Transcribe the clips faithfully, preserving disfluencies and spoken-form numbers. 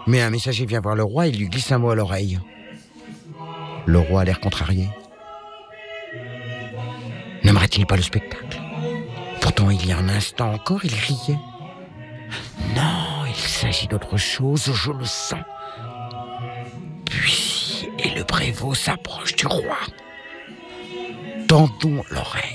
Mais un messager vient voir le roi et lui glisse un mot à l'oreille. Le roi a l'air contrarié. N'aimerait-il pas le spectacle? Pourtant, il y a un instant encore, il riait. Non, il s'agit d'autre chose, je le sens. Puis, et le prévôt s'approche du roi. Tendons l'oreille.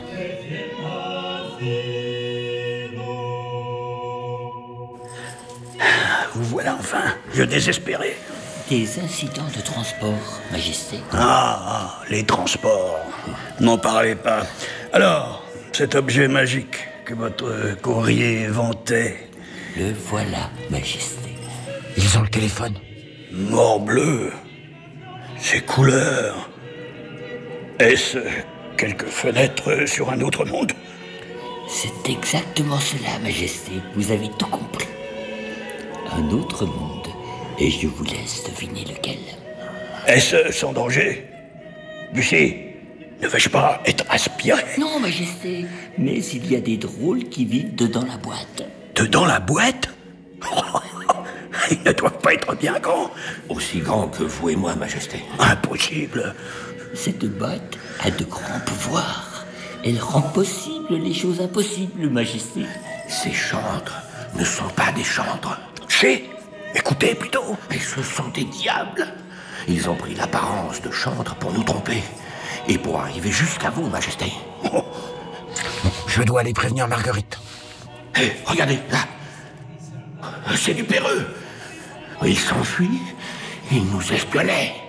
Vous voilà enfin, je désespérais. Des incidents de transport, Majesté. Ah, ah, les transports. N'en parlez pas. Alors, cet objet magique que votre courrier vantait. Le voilà, Majesté. Ils ont le téléphone. Morbleu. Ces couleurs. Est-ce quelques fenêtres sur un autre monde? C'est exactement cela, Majesté. Vous avez tout compris. Un autre monde. Et je vous laisse deviner lequel. Est-ce sans danger? Lucie, ne vais-je pas être aspiré? Non, Majesté. Mais il y a des drôles qui vivent dedans la boîte. Dedans la boîte? Ils ne doivent pas être bien grands. Aussi grands que vous et moi, Majesté. Impossible. Cette boîte a de grands pouvoirs. Elle rend possible les choses impossibles, Majesté. Ces chantres ne sont pas des chantres. C'est... Écoutez plutôt. Mais ce sont des diables. Ils ont pris l'apparence de chantres pour nous tromper. Et pour arriver jusqu'à vous, Majesté. Oh. Je dois aller prévenir Marguerite. Hé, hey, regardez, là. C'est du Péreux. Ils s'enfuient. Ils nous espionnaient.